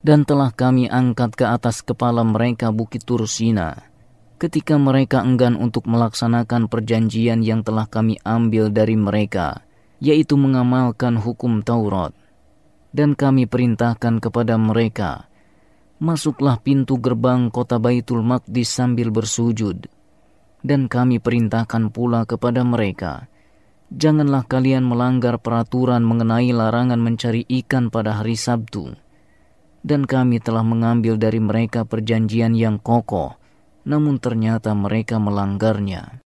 Dan telah kami angkat ke atas kepala mereka bukit Tur Sina, ketika mereka enggan untuk melaksanakan perjanjian yang telah kami ambil dari mereka, yaitu mengamalkan hukum Taurat. Dan kami perintahkan kepada mereka, masuklah pintu gerbang kota Baitul Maqdis sambil bersujud. Dan kami perintahkan pula kepada mereka, janganlah kalian melanggar peraturan mengenai larangan mencari ikan pada hari Sabtu. Dan kami telah mengambil dari mereka perjanjian yang kokoh, namun ternyata mereka melanggarnya.